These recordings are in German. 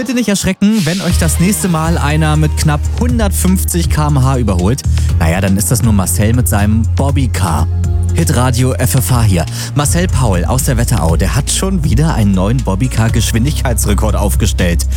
bitte nicht erschrecken, wenn euch das nächste Mal einer mit knapp 150 km/h überholt. Naja, dann ist das nur Marcel mit seinem Bobbycar. Hitradio FFH hier. Marcel Paul aus der Wetterau, der hat schon wieder einen neuen Bobbycar-Geschwindigkeitsrekord aufgestellt.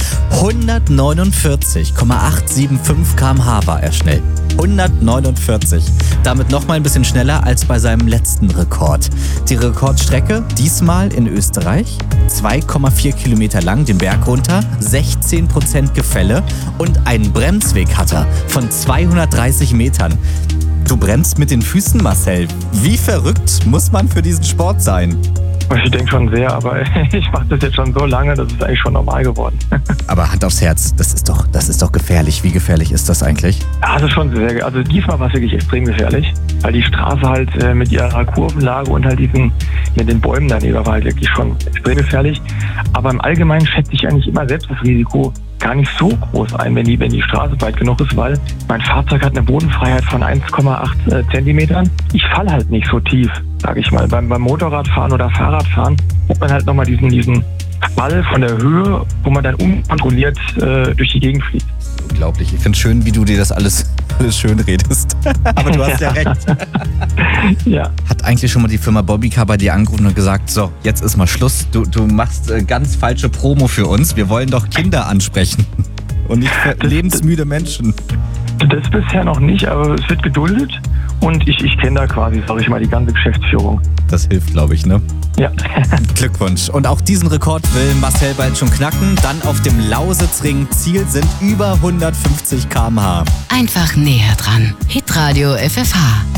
149,875 km/h war er schnell. 149. Damit noch mal ein bisschen schneller als bei seinem letzten Rekord. Die Rekordstrecke, diesmal in Österreich, 2,4 Kilometer lang, den Berg runter, 16% Gefälle und einen Bremsweg hat er von 230 Metern. Du bremst mit den Füßen, Marcel. Wie verrückt muss man für diesen Sport sein? Ich denke schon sehr, aber ich mache das jetzt schon so lange, das ist eigentlich schon normal geworden. Aber Hand aufs Herz, das ist doch gefährlich. Wie gefährlich ist das eigentlich? Ja, also schon sehr, also diesmal war es wirklich extrem gefährlich, weil die Straße halt mit ihrer Kurvenlage und halt den Bäumen daneben war halt wirklich schon extrem gefährlich. Aber im Allgemeinen schätze ich eigentlich immer selbst das Risiko gar nicht so groß ein, wenn die Straße weit genug ist, weil mein Fahrzeug hat eine Bodenfreiheit von 1,8 Zentimetern. Ich falle halt nicht so tief, sage ich mal. Beim Motorradfahren oder Fahrradfahren hat man halt nochmal diesen Fall von der Höhe, wo man dann unkontrolliert durch die Gegend fliegt. Unglaublich. Ich finde es schön, wie du dir das alles schön redest. Aber du hast ja recht. Ja. Hat eigentlich schon mal die Firma Bobbycar bei dir angerufen und gesagt, so, jetzt ist mal Schluss. Du machst ganz falsche Promo für uns. Wir wollen doch Kinder ansprechen und nicht lebensmüde Menschen. Das bisher noch nicht, aber es wird geduldet und ich kenne da quasi, sage ich mal, die ganze Geschäftsführung. Das hilft, glaube ich, ne? Ja. Glückwunsch. Und auch diesen Rekord will Marcel bald schon knacken. Dann auf dem Lausitzring. Ziel sind über 150 km/h. Einfach näher dran. Hitradio FFH.